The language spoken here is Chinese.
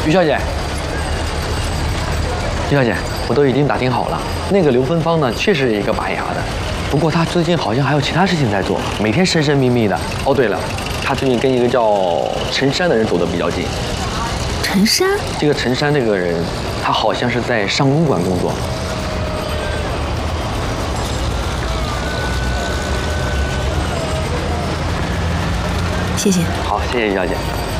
于小姐，于小姐，我都已经打听好了，那个刘芬芳呢，确实是一个拔牙的，不过她最近好像还有其他事情在做，每天神神秘秘的。哦，对了，她最近跟一个叫陈山的人走得比较近。 陈山？ 这个陈山这个人，他好像是在上公馆工作。 谢谢。 好，谢谢于小姐。